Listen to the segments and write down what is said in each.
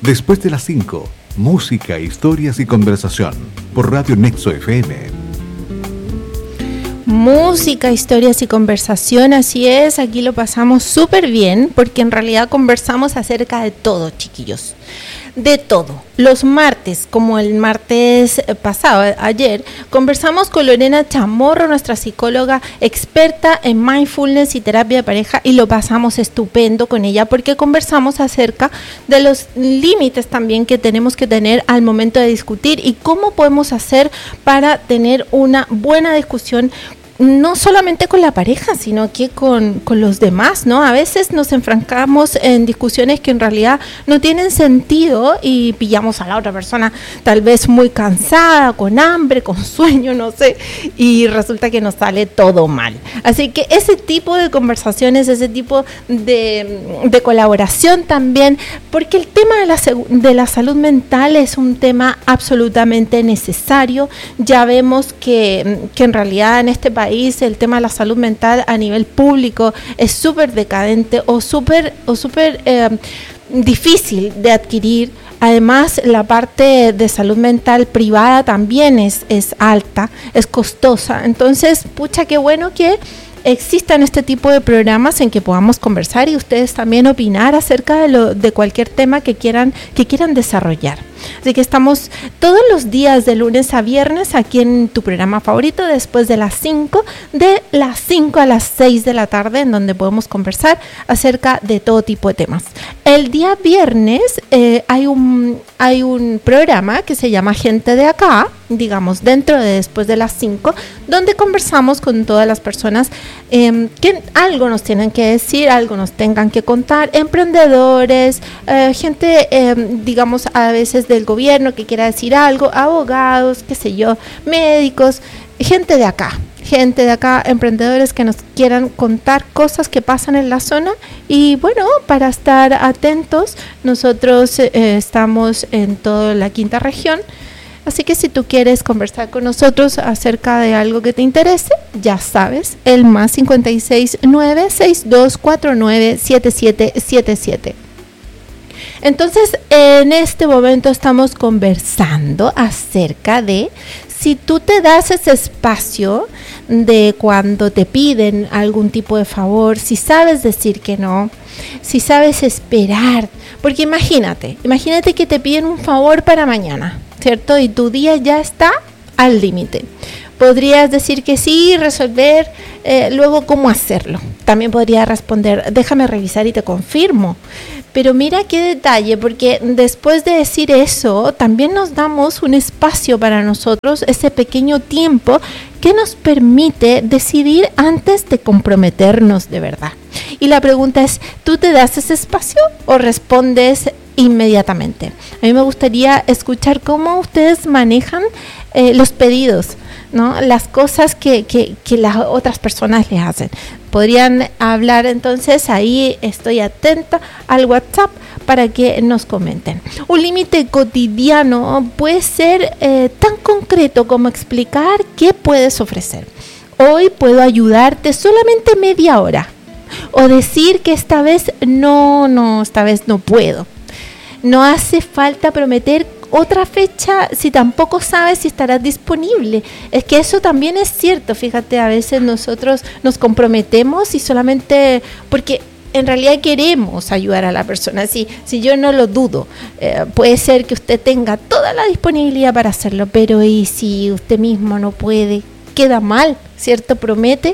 Después de las 5, música, historias y conversación por Radio Nexo FM. Música, historias y conversación, así es, aquí lo pasamos súper bien porque en realidad conversamos acerca de todo, chiquillos. De todo. Los martes, como el martes pasado, ayer, conversamos con Lorena Chamorro, nuestra psicóloga experta en mindfulness y terapia de pareja, y lo pasamos estupendo con ella porque conversamos acerca de los límites también que tenemos que tener al momento de discutir y cómo podemos hacer para tener una buena discusión, no solamente con la pareja, sino que con los demás, ¿no? A veces nos enfrancamos en discusiones que en realidad no tienen sentido y pillamos a la otra persona tal vez muy cansada, con hambre, con sueño, no sé, y resulta que nos sale todo mal. Así que ese tipo de conversaciones, ese tipo de colaboración también, porque el tema de la salud mental es un tema absolutamente necesario. Ya vemos que en realidad en este país el tema de la salud mental a nivel público es súper decadente o súper difícil de adquirir. Además, la parte de salud mental privada también es alta, es costosa. Entonces, pucha, qué bueno que existan este tipo de programas en que podamos conversar y ustedes también opinar acerca de cualquier tema que quieran desarrollar. Así que estamos todos los días de lunes a viernes aquí en tu programa favorito después de las 5 a las 6 de la tarde, en donde podemos conversar acerca de todo tipo de temas. El día viernes hay un programa que se llama Gente de Acá, digamos dentro de después de las 5, donde conversamos con todas las personas que algo nos tienen que decir, algo nos tengan que contar, emprendedores, gente digamos a veces del gobierno que quiera decir algo, abogados, qué sé yo, médicos, gente de acá, emprendedores que nos quieran contar cosas que pasan en la zona. Y bueno, para estar atentos, nosotros estamos en toda la quinta región. Así que si tú quieres conversar con nosotros acerca de algo que te interese, ya sabes, el más 569-6249-7777. Entonces, en este momento estamos conversando acerca de si tú te das ese espacio de cuando te piden algún tipo de favor, si sabes decir que no, si sabes esperar. Porque imagínate que te piden un favor para mañana, ¿cierto? Y tu día ya está al límite. Podrías decir que sí, resolver, luego cómo hacerlo. También podría responder, déjame revisar y te confirmo. Pero mira qué detalle, porque después de decir eso, también nos damos un espacio para nosotros, ese pequeño tiempo que nos permite decidir antes de comprometernos de verdad. Y la pregunta es, ¿tú te das ese espacio o respondes inmediatamente? A mí me gustaría escuchar cómo ustedes manejan los pedidos, ¿no? Las cosas que las otras personas les hacen. Podrían hablar entonces, ahí estoy atenta al WhatsApp para que nos comenten. Un límite cotidiano puede ser tan concreto como explicar qué puedes ofrecer. Hoy puedo ayudarte solamente media hora. O decir que esta vez no puedo. No hace falta prometer otra fecha si tampoco sabes si estarás disponible. Es que eso también es cierto. Fíjate, a veces nosotros nos comprometemos y solamente porque en realidad queremos ayudar a la persona. Si yo no lo dudo, puede ser que usted tenga toda la disponibilidad para hacerlo, pero ¿y si usted mismo no puede? Queda mal, ¿cierto? Promete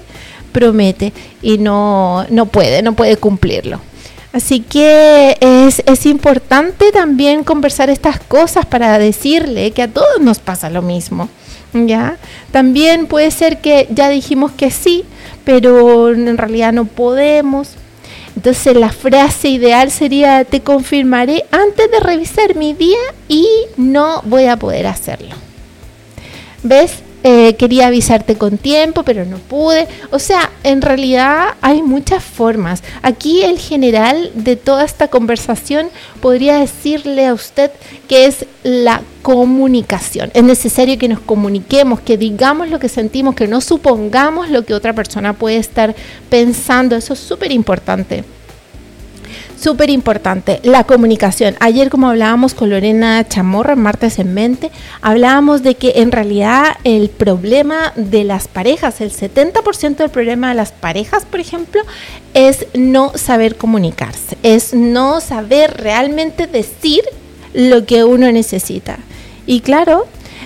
y no puede cumplirlo. Así que es importante también conversar estas cosas para decirle que a todos nos pasa lo mismo, ¿ya? También puede ser que ya dijimos que sí, pero en realidad no podemos. Entonces la frase ideal sería: te confirmaré antes de revisar mi día y no voy a poder hacerlo. ¿Ves? Quería avisarte con tiempo, pero no pude. O sea, en realidad hay muchas formas. Aquí el general de toda esta conversación podría decirle a usted que es la comunicación. Es necesario que nos comuniquemos, que digamos lo que sentimos, que no supongamos lo que otra persona puede estar pensando. Eso es súper importante. súper importante, la comunicación. Ayer, como hablábamos con Lorena Chamorro en Martes en Mente, hablábamos de que en realidad el problema de las parejas, el 70% del problema de las parejas, por ejemplo, es no saber comunicarse, es no saber realmente decir lo que uno necesita. Y claro,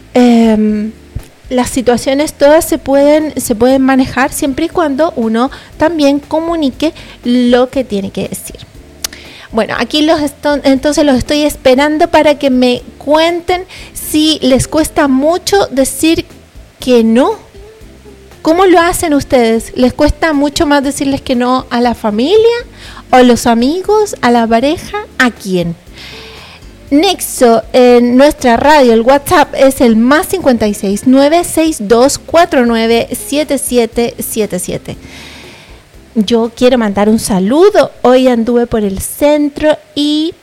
las situaciones todas se pueden manejar siempre y cuando uno también comunique lo que tiene que decir. Bueno, aquí entonces los estoy esperando para que me cuenten si les cuesta mucho decir que no. ¿Cómo lo hacen ustedes? ¿Les cuesta mucho más decirles que no a la familia, o a los amigos, a la pareja? ¿A quién? Nexo, en nuestra radio, el WhatsApp es el más 56 962 49 7777. Yo quiero mandar un saludo. Hoy anduve por el centro y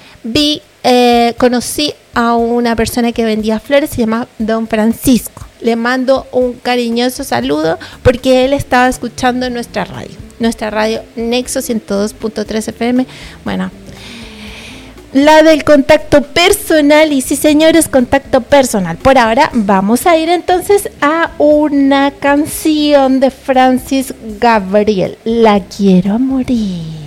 conocí a una persona que vendía flores, se llama Don Francisco. Le mando un cariñoso saludo porque él estaba escuchando nuestra radio Nexo 102.3 FM. Bueno, la del contacto personal, y sí, señores, contacto personal. Por ahora vamos a ir entonces a una canción de Francis Gabriel, La quiero a morir.